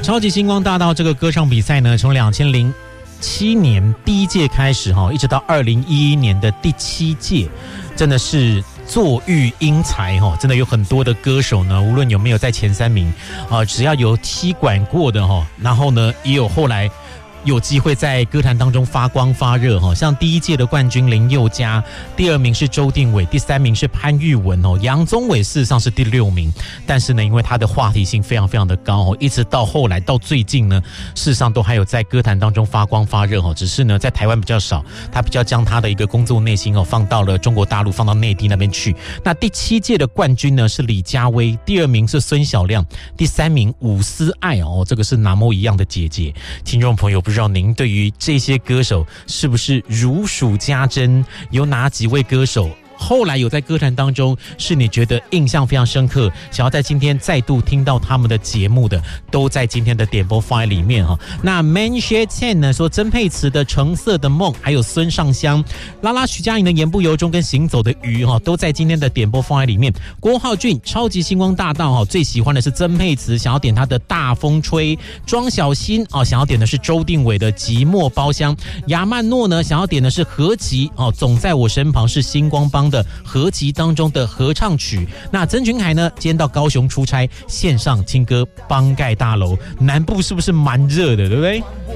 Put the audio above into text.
超级星光大道这个歌唱比赛呢，从2007年第一届开始一直到2011年的第7届，真的是坐育英才真的有很多的歌手呢，无论有没有在前3名只要有踢馆过的然后呢也有后来有机会在歌坛当中发光发热像第1届的冠军林宥嘉，第2名是周定伟，第3名是潘玉文杨宗纬事实上是第6名，但是呢因为他的话题性非常非常的高一直到后来到最近呢，事实上都还有在歌坛当中发光发热只是呢在台湾比较少，他比较将他的一个工作内心放到了中国大陆，放到内地那边去。那第7届的冠军呢是李佳薇，第2名是孙晓亮，第3名伍思爱这个是哪模一样的姐姐。听众朋友，不知道您对于这些歌手是不是如数家珍？有哪几位歌手后来有在歌坛当中是你觉得印象非常深刻，想要在今天再度听到他们的节目的，都在今天的点播放在里面那 Manshare 10呢说曾沛慈的橙色的梦，还有孙尚香、拉拉徐佳莹的言不由衷跟行走的鱼都在今天的点播放在里面。郭浩俊超级星光大道最喜欢的是曾沛慈，想要点他的大风吹。庄小欣想要点的是周定伟的寂寞包厢。亚曼诺呢想要点的是合集总在我身旁，是星光帮的合集当中的合唱曲。那曾群海呢今天到高雄出差，线上听歌帮盖大楼。南部是不是蛮热的，对不对？